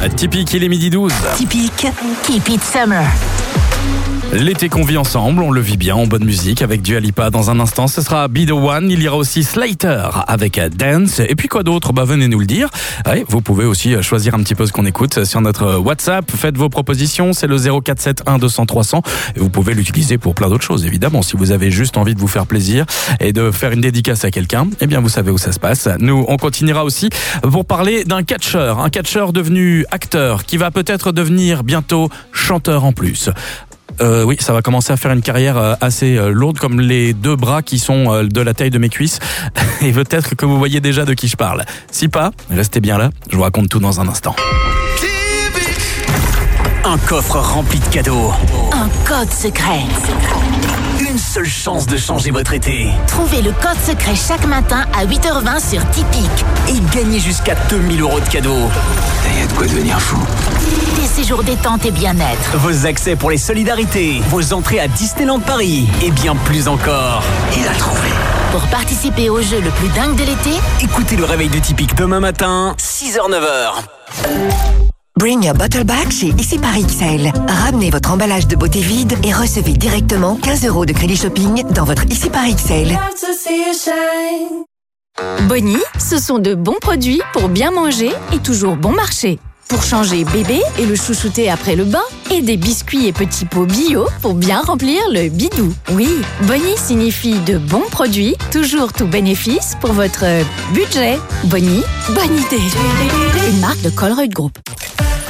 Typique, il est midi 12. Typique, keep it summer. L'été qu'on vit ensemble, on le vit bien en bonne musique avec Dua Lipa dans un instant. Ce sera Be The One, il y aura aussi Slater avec Dance. Et puis quoi d'autre ? Venez nous le dire. Ouais, vous pouvez aussi choisir un petit peu ce qu'on écoute sur notre WhatsApp. Faites vos propositions, c'est le 0471 200 300. Et vous pouvez l'utiliser pour plein d'autres choses, évidemment. Si vous avez juste envie de vous faire plaisir et de faire une dédicace à quelqu'un, eh bien vous savez où ça se passe. Nous, on continuera aussi pour parler d'un catcheur. Un catcheur devenu acteur qui va peut-être devenir bientôt chanteur en plus. Oui, ça va commencer à faire une carrière assez lourde, comme les deux bras qui sont de la taille de mes cuisses. Et peut-être que vous voyez déjà de qui je parle. Si pas, restez bien là, je vous raconte tout dans un instant. Un coffre rempli de cadeaux. Un code secret. Une seule chance de changer votre été. Trouvez le code secret chaque matin à 8h20 sur Typique. Et gagnez jusqu'à 2000 € de cadeaux. Il y a de quoi devenir fou. Des séjours détente et bien-être. Vos accès pour les solidarités. Vos entrées à Disneyland Paris. Et bien plus encore. Il a trouvé. Pour participer au jeu le plus dingue de l'été, écoutez le réveil de Typique demain matin, 6h-9h. Bring your bottle back chez Ici par XL. Ramenez votre emballage de beauté vide et recevez directement 15 € de crédit shopping dans votre Ici par XL. Bonnie, ce sont de bons produits pour bien manger et toujours bon marché. Pour changer bébé et le chouchouter après le bain. Et des biscuits et petits pots bio pour bien remplir le bidou. Oui, Bonnie signifie de bons produits, toujours tout bénéfice pour votre budget. Bonnie, bonne idée. Une marque de Colruyt Group.